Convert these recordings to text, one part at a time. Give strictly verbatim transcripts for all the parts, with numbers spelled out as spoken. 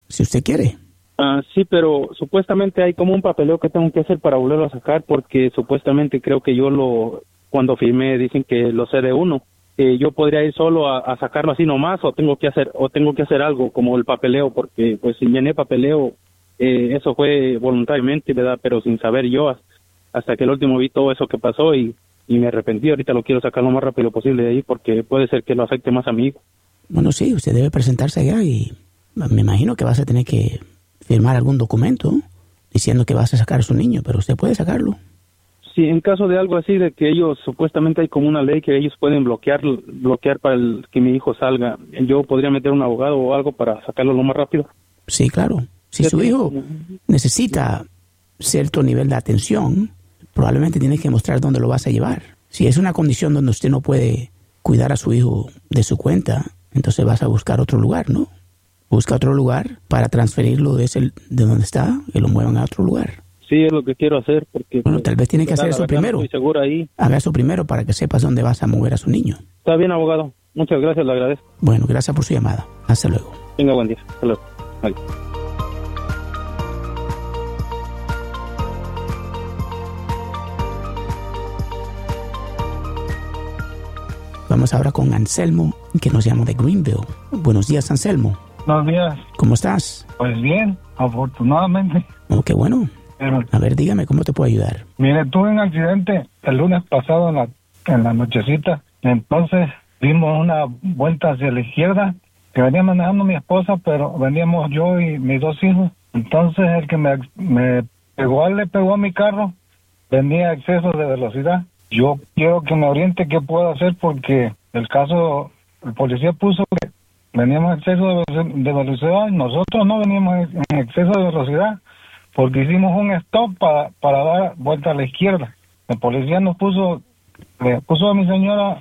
si usted quiere. Ah, sí, pero supuestamente hay como un papeleo que tengo que hacer para volverlo a sacar, porque supuestamente creo que yo lo, cuando firmé, dicen que lo sé de uno. Eh, yo podría ir solo a, a sacarlo así nomás, o tengo que hacer, o tengo que hacer algo como el papeleo, porque pues si llené papeleo, eh, eso fue voluntariamente, ¿verdad? Pero sin saber yo, hasta que el último vi todo eso que pasó y, y me arrepentí. Ahorita lo quiero sacar lo más rápido posible de ahí, porque puede ser que lo afecte más a mi hijo. Bueno, sí, usted debe presentarse allá y me imagino que vas a tener que firmar algún documento diciendo que vas a sacar a su niño, pero usted puede sacarlo. Sí, en caso de algo así, de que ellos, supuestamente hay como una ley que ellos pueden bloquear bloquear para el, que mi hijo salga, yo podría meter un abogado o algo para sacarlo lo más rápido. Sí, claro. Si su hijo necesita cierto nivel de atención, probablemente tiene que mostrar dónde lo vas a llevar. Si es una condición donde usted no puede cuidar a su hijo de su cuenta, entonces vas a buscar otro lugar, ¿no? Busca otro lugar para transferirlo de, ese, de donde está, que lo muevan a otro lugar. Sí, es lo que quiero hacer, porque... Bueno, tal vez tiene que hacer eso primero. Estoy seguro ahí. Haga eso primero para que sepas dónde vas a mover a su niño. Está bien, abogado. Muchas gracias, le agradezco. Bueno, gracias por su llamada. Hasta luego. Venga, buen día. Hasta luego. Bye. Vamos ahora con Anselmo, que nos llama de Greenville. Buenos días, Anselmo. Buenos días. ¿Cómo estás? Pues bien, afortunadamente. Oh, qué bueno. Pero, a ver, dígame, ¿cómo te puedo ayudar? Mire, tuve un accidente el lunes pasado en la, en la nochecita. Entonces dimos una vuelta hacia la izquierda, que venía manejando mi esposa, pero veníamos yo y mis dos hijos. Entonces el que me, me pegó, le pegó a mi carro, venía a exceso de velocidad. Yo quiero que me oriente qué puedo hacer, porque el caso, el policía puso que veníamos a exceso de velocidad, nosotros no veníamos en exceso de velocidad, porque hicimos un stop para, para dar vuelta a la izquierda. El policía nos puso, le puso a mi señora,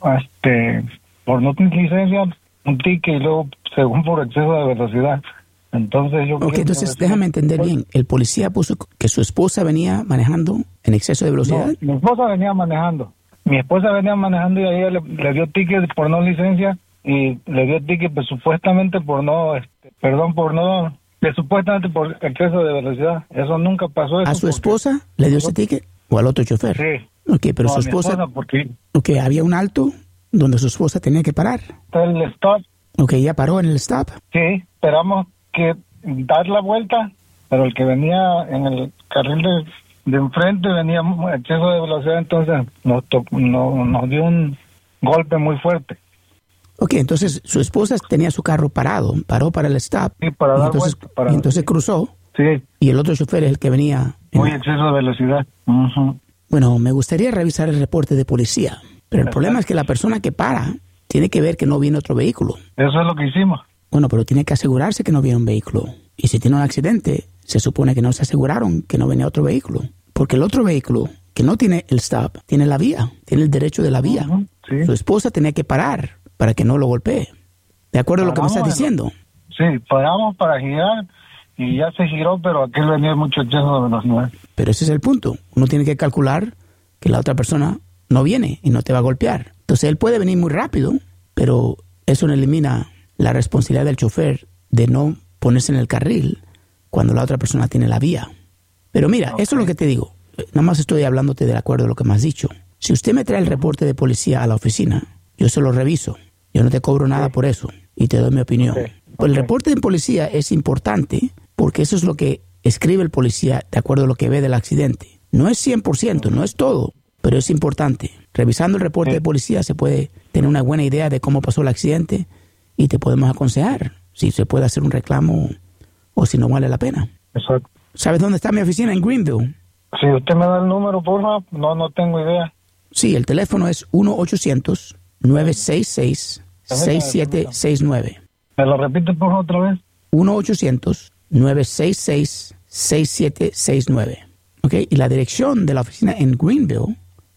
este, por no tener licencia, un ticket, y luego según por exceso de velocidad. Entonces yo... Ok, entonces déjame entender bien. El policía puso que su esposa venía manejando en exceso de velocidad. No, mi esposa venía manejando. Mi esposa venía manejando y a ella le, le dio ticket por no licencia, y le dio ticket pues, supuestamente por no, este, perdón, por no... que supuestamente por exceso de velocidad. Eso nunca pasó. Eso ¿A su esposa le dio ese ticket o al otro chofer? Sí. Ok, pero no, su esposa... esposa porque... Ok, había un alto donde su esposa tenía que parar. El stop. Ok, ¿ya paró en el stop? Sí, esperamos que dar la vuelta, pero el que venía en el carril de, de enfrente venía exceso de velocidad, entonces nos, to, no, nos dio un golpe muy fuerte. Ok, entonces su esposa tenía su carro parado, paró para el stop. Sí, para y dar entonces, vuelta. Para... Y entonces cruzó. Sí. Y el otro chofer es el que venía... Muy la... exceso de velocidad. Uh-huh. Bueno, me gustaría revisar el reporte de policía, pero el problema es que la persona que para tiene que ver que no viene otro vehículo. Eso es lo que hicimos. Bueno, pero tiene que asegurarse que no viene un vehículo. Y si tiene un accidente, se supone que no se aseguraron que no venía otro vehículo. Porque el otro vehículo, que no tiene el stop, tiene la vía, tiene el derecho de la vía. Uh-huh. Sí. Su esposa tenía que parar para que no lo golpee. ¿De acuerdo a lo que me estás diciendo? Sí, paramos para girar y ya se giró, pero aquel venía mucho exceso de velocidad. Pero ese es el punto. Uno tiene que calcular que la otra persona no viene y no te va a golpear. Entonces él puede venir muy rápido, pero eso no elimina la responsabilidad del chofer de no ponerse en el carril cuando la otra persona tiene la vía. Pero mira, okay. Eso es lo que te digo. Nada más estoy hablándote de acuerdo a lo que me has dicho. Si usted me trae el reporte de policía a la oficina, yo se lo reviso. Yo no te cobro nada por eso y te doy mi opinión. Okay. Okay. El reporte de policía es importante porque eso es lo que escribe el policía de acuerdo a lo que ve del accidente. No es cien por ciento, no es todo, pero es importante. Revisando el reporte okay. de policía se puede tener una buena idea de cómo pasó el accidente y te podemos aconsejar si se puede hacer un reclamo o si no vale la pena. Exacto. ¿Sabes dónde está mi oficina? En Greenville. Si usted me da el número, por favor. No, no tengo idea. Sí, el teléfono es uno ochocientos nueve seis seis seis siete seis nueve. ¿Me lo repite por favor otra vez? uno ochocientos nueve seis seis seis siete seis nueve. ¿Ok? Y la dirección de la oficina en Greenville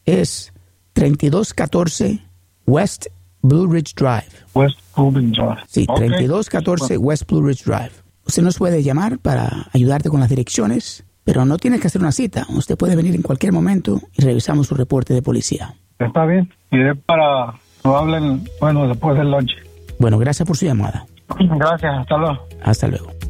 es treinta y dos catorce West Blue Ridge Drive. West Blue Ridge Drive. Sí, okay. treinta y dos catorce West Blue Ridge Drive. Usted nos puede llamar para ayudarte con las direcciones, pero no tiene que hacer una cita. Usted puede venir en cualquier momento y revisamos su reporte de policía. Está bien. Iré para... No hablen, bueno, después del lunch. Bueno, gracias por su llamada. Gracias, hasta luego. Hasta luego.